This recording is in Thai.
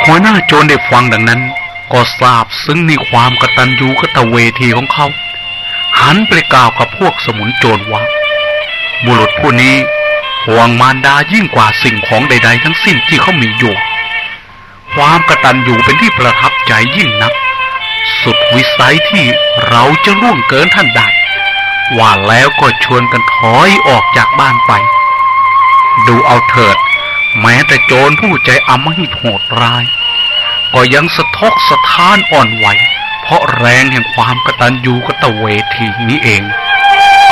หัวหน้าโจรได้ฟังดังนั้นก็ทราบซึ้งในความกตัญญูกตเวทีของเขาหันไปกล่าวกับพวกสมุนโจรว่าบุรุษผู้นี้ห่วงมารดายิ่งกว่าสิ่งของใดๆทั้งสิ้นที่เขามีอยู่ความกตัญญูเป็นที่ประทับใจยิ่งนักสุดวิสัยที่เราจะล่วงเกินท่านได้ว่าแล้วก็ชวนกันถอยออกจากบ้านไปดูเอาเถิดแม้แต่โจรผู้ใจอำมหิตโหดร้ายก็ยังสะทกสะท้านอ่อนไหวเพราะแรงแห่งความกตัญญูกตเวทีนี้เอง